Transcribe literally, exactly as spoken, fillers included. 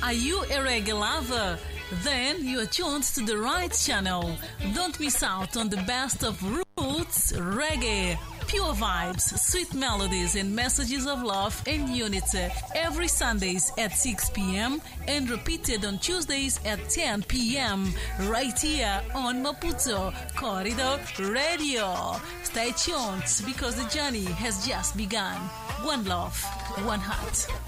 Are you a reggae lover? Then you are tuned to the right channel. Don't miss out on the best of roots, reggae, pure vibes, sweet melodies and messages of love and unity every Sundays at six p.m. and repeated on Tuesdays at ten p.m. right here on Maputo Corridor Radio. Stay tuned because the journey has just begun. One love, one heart.